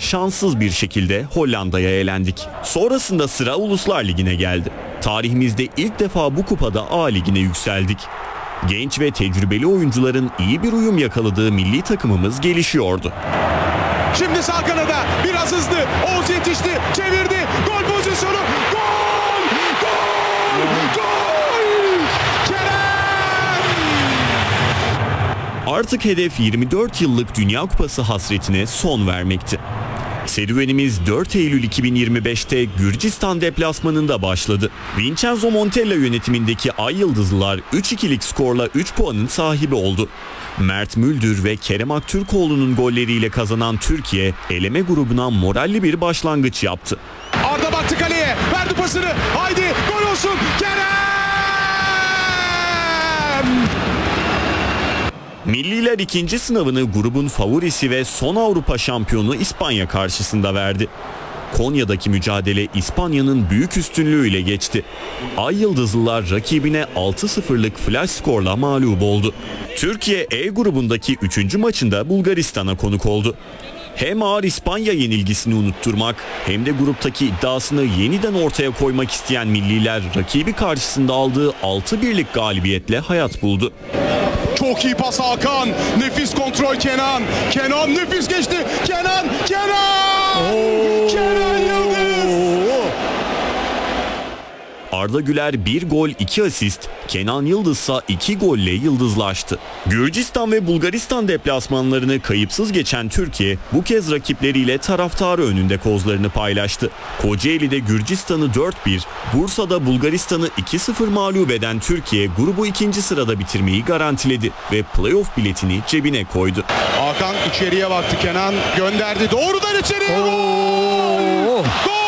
şanssız bir şekilde Hollanda'ya elendik. Sonrasında sıra Uluslar Ligi'ne geldi. Tarihimizde ilk defa bu kupada A Ligi'ne yükseldik. Genç ve tecrübeli oyuncuların iyi bir uyum yakaladığı milli takımımız gelişiyordu. Şimdi sağ kanada biraz hızlı. Oğuz yetişti, çevirdi. Gol pozisyonu. Gol! Gol! Gol! Kerem! Artık hedef 24 yıllık Dünya Kupası hasretine son vermekti. Serüvenimiz 4 Eylül 2025'te Gürcistan deplasmanında başladı. Vincenzo Montella yönetimindeki Ay Yıldızlılar 3-2'lik skorla 3 puanın sahibi oldu. Mert Müldür ve Kerem Aktürkoğlu'nun golleriyle kazanan Türkiye, eleme grubuna moralli bir başlangıç yaptı. Arda baktı kaleye, verdi pasını. Haydi gol olsun. Kerem! Milliler ikinci sınavını grubun favorisi ve son Avrupa şampiyonu İspanya karşısında verdi. Konya'daki mücadele İspanya'nın büyük üstünlüğüyle geçti. Ay Yıldızlılar rakibine 6-0'lık flash skorla mağlup oldu. Türkiye E grubundaki 3. maçında Bulgaristan'a konuk oldu. Hem ağır İspanya yenilgisini unutturmak hem de gruptaki iddiasını yeniden ortaya koymak isteyen milliler rakibi karşısında aldığı 6-1'lik galibiyetle hayat buldu. Çok iyi pas Hakan. Nefis kontrol Kenan. Kenan nefis geçti. Kenan! Kenan Yıldız! Arda Güler 1 gol 2 asist, Kenan Yıldız ise 2 golle yıldızlaştı. Gürcistan ve Bulgaristan deplasmanlarını kayıpsız geçen Türkiye bu kez rakipleriyle taraftarı önünde kozlarını paylaştı. Kocaeli'de Gürcistan'ı 4-1, Bursa'da Bulgaristan'ı 2-0 mağlup eden Türkiye grubu 2. sırada bitirmeyi garantiledi ve playoff biletini cebine koydu. Hakan içeriye baktı, Kenan gönderdi, doğrudan içeriye. Gol!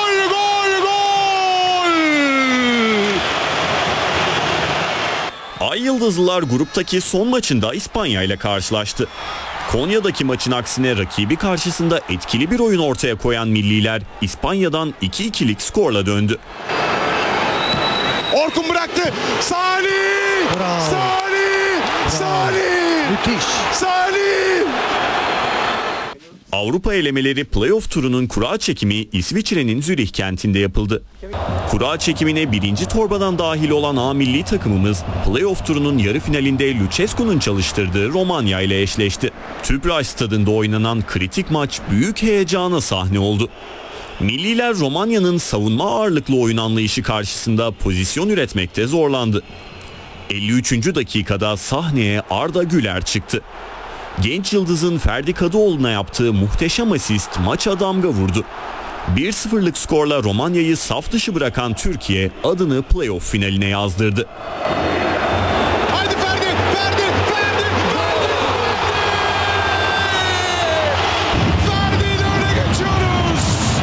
Ay Yıldızlılar gruptaki son maçında İspanya ile karşılaştı. Konya'daki maçın aksine rakibi karşısında etkili bir oyun ortaya koyan milliler İspanya'dan 2-2'lik skorla döndü. Orkun bıraktı. Salih! Bravo. Salih! Müthiş. Salih! Avrupa elemeleri playoff turunun kura çekimi İsviçre'nin Zürih kentinde yapıldı. Kura çekimine 1. torbadan dahil olan A milli takımımız playoff turunun yarı finalinde Lucescu'nun çalıştırdığı Romanya ile eşleşti. Tüpraş stadında oynanan kritik maç büyük heyecana sahne oldu. Milliler Romanya'nın savunma ağırlıklı oyun anlayışı karşısında pozisyon üretmekte zorlandı. 53. dakikada sahneye Arda Güler çıktı. Genç yıldızın Ferdi Kadıoğlu'na yaptığı muhteşem asist maça damga vurdu. 1-0'lık skorla Romanya'yı saf dışı bırakan Türkiye adını playoff finaline yazdırdı. Haydi Ferdi! Ferdi ile öne geçiyoruz!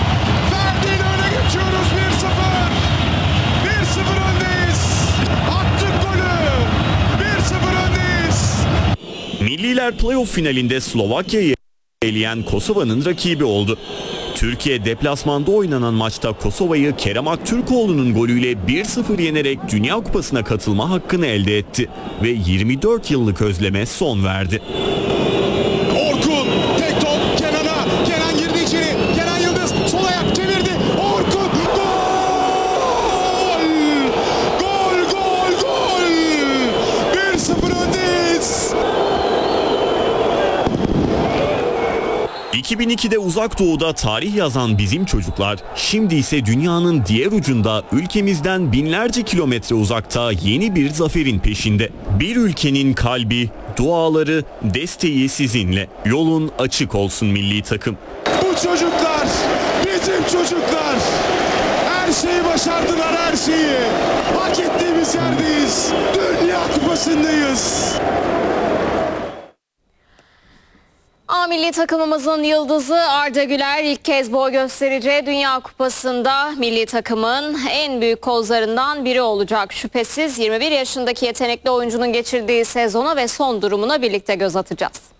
1-0 öndeyiz! Attık golü! 1-0 öndeyiz! Milliler playoff finalinde Slovakya'yı eleyen Kosova'nın rakibi oldu. Türkiye deplasmanda oynanan maçta Kosova'yı Kerem Aktürkoğlu'nun golüyle 1-0 yenerek Dünya Kupası'na katılma hakkını elde etti ve 24 yıllık özleme son verdi. Orkun tek top Kenan'a. Kenan girdi içeri. Kenan Yıldız sol ayak çevirdi. Orkun gol! Gol! 1-0 öndeyiz. 2002'de Uzak Doğu'da tarih yazan bizim çocuklar, şimdi ise dünyanın diğer ucunda ülkemizden binlerce kilometre uzakta yeni bir zaferin peşinde. Bir ülkenin kalbi, duaları, desteği sizinle. Yolun açık olsun milli takım. Bu çocuklar bizim çocuklar. Her şeyi başardılar, her şeyi. Hak ettiğimiz yerdeyiz. Dünya Kupası'ndayız. A milli takımımızın yıldızı Arda Güler ilk kez boy göstereceği Dünya Kupası'nda milli takımın en büyük kozlarından biri olacak. Şüphesiz 21 yaşındaki yetenekli oyuncunun geçirdiği sezona ve son durumuna birlikte göz atacağız.